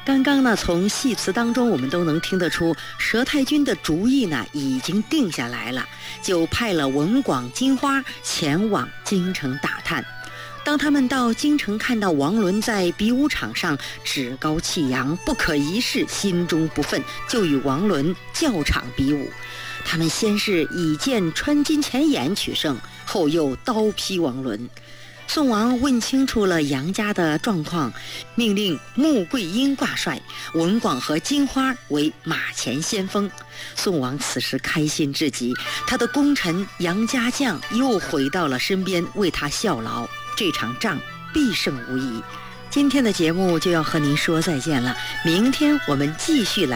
刚刚呢，从戏词当中我们都能听得出，佘太君的主意呢已经定下来了，就派了文广、金花前往京城打探。当他们到京城看到王伦在比武场上趾高气扬，不可一世，心中不忿，就与王伦较场比武。他们先是以剑穿金钱眼取胜，后又刀劈王伦。宋王问清楚了杨家的状况，命令穆桂英挂帅，文广和金花为马前先锋。宋王此时开心至极，他的功臣杨家将又回到了身边，为他效劳，这场仗必胜无疑。今天的节目就要和您说再见了，明天我们继续来